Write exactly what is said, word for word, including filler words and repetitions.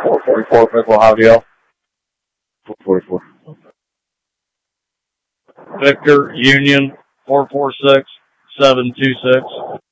four forty-four, Pickle Javier. four forty-four. Victor Union four four six seven two six.